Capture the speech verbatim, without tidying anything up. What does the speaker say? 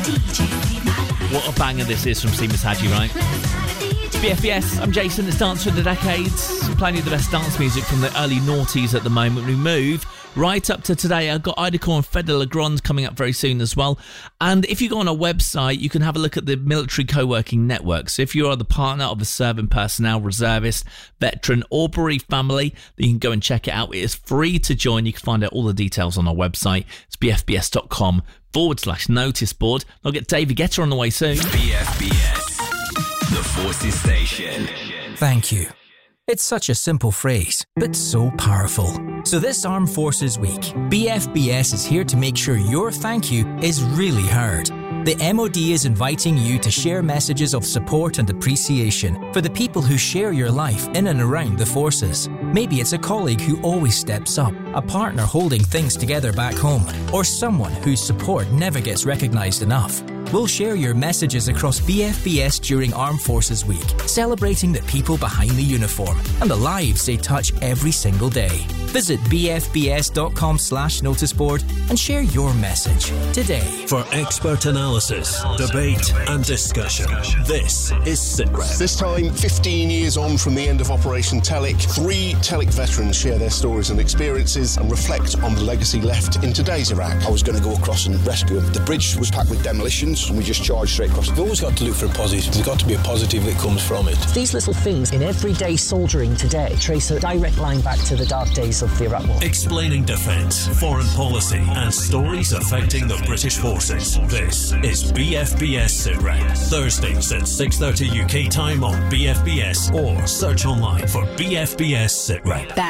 What a banger this is from Seamus Hadji, right? B F B S, I'm Jason, it's Dance for the Decades. Playing you the best dance music from the early noughties at the moment. We move right up to today. I've got Ida Core and Fede Legrand coming up very soon as well. And if you go on our website, you can have a look at the military co-working network. So if you are the partner of a serving personnel, reservist, veteran or bereaved family, then you can go and check it out. It is free to join. You can find out all the details on our website. It's bfbs.com forward slash notice board. I'll get David Guetta on the way soon. B F B S, the Forces Station. Thank you. It's such a simple phrase, but so powerful. So this Armed Forces Week, B F B S is here to make sure your thank you is really heard. The M O D is inviting you to share messages of support and appreciation for the people who share your life in and around the forces. Maybe it's a colleague who always steps up, a partner holding things together back home, or someone whose support never gets recognised enough. We'll share your messages across B F B S during Armed Forces Week, celebrating the people behind the uniform and the lives they touch every single day. Visit bfbs.com slash noticeboard and share your message today. For expert analysis, debate and discussion, this is SITREP. This time, fifteen years on from the end of Operation Telic, three Telic veterans share their stories and experiences and reflect on the legacy left in today's Iraq. I was going to go across and rescue him. The bridge was packed with demolitions and we just charged straight across. We've always got to look for a positive. There's got to be a positive that comes from it. These little things in everyday soldiering today trace a direct line back to the dark days of the Iraq War. Explaining defence, foreign policy and stories affecting the British forces. This is B F B S SITREP. Thursdays at six thirty U K time on B F B S or search online for B F B S SITREP.